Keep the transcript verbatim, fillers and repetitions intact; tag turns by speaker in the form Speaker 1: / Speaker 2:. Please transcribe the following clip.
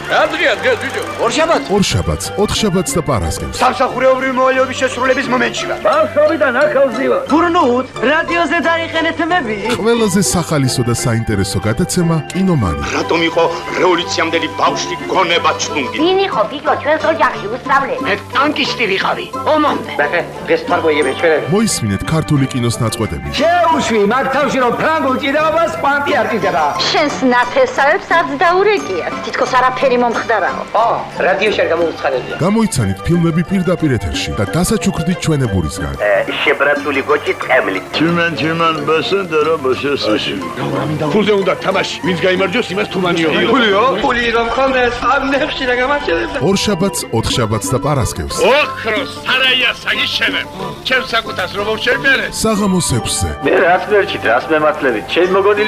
Speaker 1: Adria, adria, ბიჭო.
Speaker 2: ორშაბათს.
Speaker 3: ორშაბათს, ოთხშაბათს და პარასკევს.
Speaker 2: სამსახურეობრივი მოვალეობის შესრულების მომენტში ვარ.
Speaker 1: ბავშვობიდან ახალზივა.
Speaker 2: გურნუთ, რადიოზე დაიხენეთ მები.
Speaker 3: ყველაზე სახალისო და საინტერესო გადაცემა კინომანი.
Speaker 4: რატომ იყო რევოლუციამდელი ბავშვი გონება ჩლუნგი?
Speaker 5: ვინ იყო ბიჭო ჩვენს ოჯახში უსწავლე?
Speaker 2: მე ტანკისტი ვიყავი.
Speaker 5: ომამდე.
Speaker 2: ბახე, დღეს თარგოიები ჩვენები.
Speaker 3: მოისმინეთ ქართული კინოს ნაწყვეტები.
Speaker 2: შეუშვი მაგ თავში რომ ფრანგულ ჭიდაობას კვანტი არტიზება.
Speaker 5: შენს ნათესავებს არც დაურეკიათ. თითქოს არაფერი მომხდარაო.
Speaker 2: ო, რადიოში არ გამოუცხადებია.
Speaker 3: გამოიცანით ფილმები პირდაპირ ეთერში და დასაჩუქრდით ჩვენებურისგან.
Speaker 4: შებრატული გოჭი ტყემლი.
Speaker 6: Tümen tümen basın dara başasın.
Speaker 1: ფულზე უნდა თამაში. ვინც გაიმარჯვოს, იმას თუმანიო.
Speaker 2: ფულიო? ფული რომ ხონდეს, ამ ნეხში რა გამარჯვებდა.
Speaker 3: ორშაბათს, ოთხშაბათს და პარასკევს.
Speaker 1: ოქროს სარაია საგიშენებ. ჩემს საკუთას რომ შევმერე.
Speaker 3: საღამოს ექვსზე.
Speaker 6: Ne rastler çit, rastmematledi. Çel mogoni